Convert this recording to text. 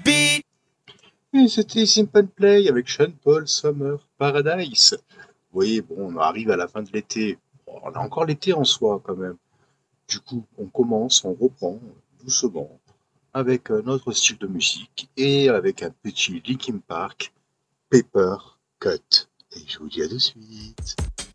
Et c'était Simple Play avec Sean Paul Summer Paradise. Vous voyez, bon, on arrive à la fin de l'été. Bon, on a encore l'été en soi quand même. Du coup, on reprend doucement avec notre style de musique et avec un petit Linkin Park, Paper Cut. Et je vous dis à de suite.